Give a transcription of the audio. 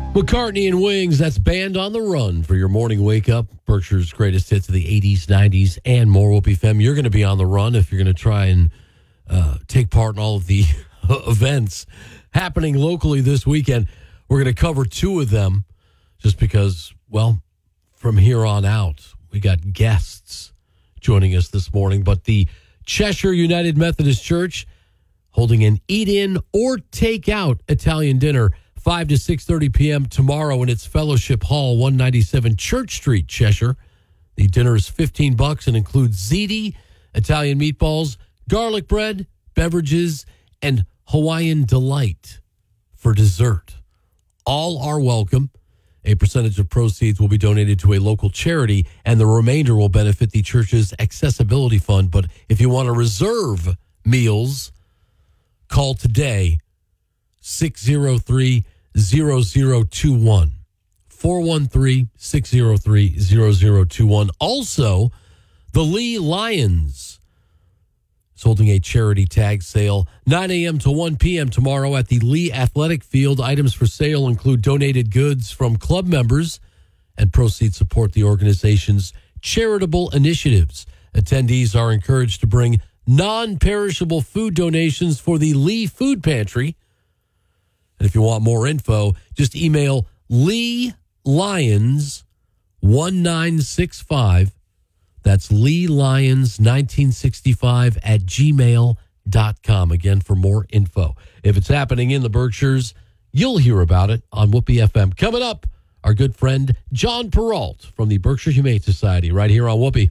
McCartney and Wings, that's Band on the Run for your morning wake-up. Berkshire's greatest hits of the 80s, 90s, and more. Whoopie Fem, you're going to be on the run if you're going to try and take part in all of the events happening locally this weekend. We're going to cover two of them just because, well, from here on out, we got guests joining us this morning. But the Cheshire United Methodist Church holding an eat-in or take-out Italian dinner 5 to 6:30 p.m. tomorrow in its Fellowship Hall, 197 Church Street, Cheshire. The dinner is $15 and includes ziti, Italian meatballs, garlic bread, beverages, and Hawaiian delight for dessert. All are welcome. A percentage of proceeds will be donated to a local charity, and the remainder will benefit the church's accessibility fund. But if you want to reserve meals, call today, 603-0021. 413-603-0021. Also, the Lee Lions is holding a charity tag sale, 9 a.m. to 1 p.m. tomorrow at the Lee Athletic Field. Items for sale include donated goods from club members, and proceeds support the organization's charitable initiatives. Attendees are encouraged to bring non-perishable food donations for the Lee Food Pantry. And if you want more info, just email LeeLions1965. That's LeeLions1965 at gmail.com. Again, for more info. If it's happening in the Berkshires, you'll hear about it on Whoopie FM. Coming up, our good friend John Perrault from the Berkshire Humane Society right here on Whoopie.